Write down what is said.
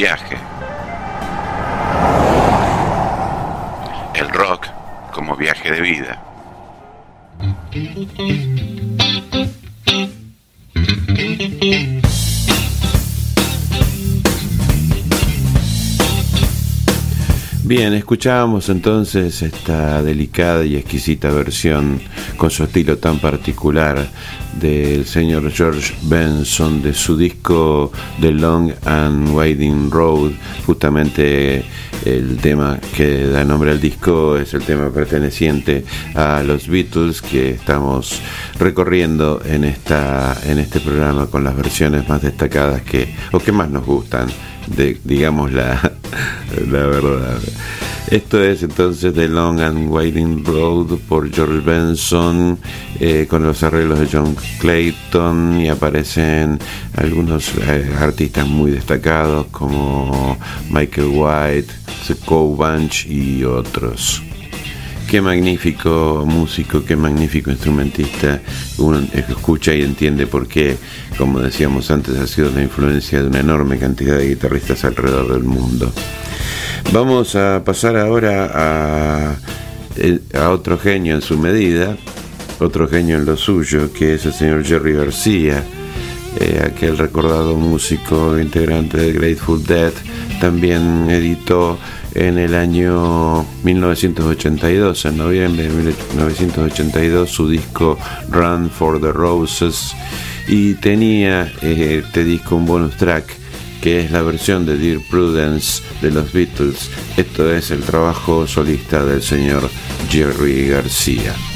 viaje. El rock como viaje de vida. Bien, escuchábamos entonces esta delicada y exquisita versión con su estilo tan particular del señor George Benson de su disco The Long and Winding Road. Justamente el tema que da nombre al disco es el tema perteneciente a los Beatles que estamos recorriendo en este programa con las versiones más destacadas que más nos gustan, digamos la verdad. Esto es entonces The Long and Winding Road por George Benson, con los arreglos de John Clayton, y aparecen algunos artistas muy destacados como Michael White, The Cow Bunch y otros. Qué magnífico músico, qué magnífico instrumentista. Uno escucha y entiende por qué, como decíamos antes, ha sido la influencia de una enorme cantidad de guitarristas alrededor del mundo. Vamos a pasar ahora a otro genio en su medida, otro genio en lo suyo, que es el señor Jerry García, aquel recordado músico integrante de Grateful Dead. También editó en el año 1982, en noviembre de 1982, su disco Run for the Roses, y tenía este disco un bonus track que es la versión de Dear Prudence de los Beatles. Esto es el trabajo solista del señor Jerry García.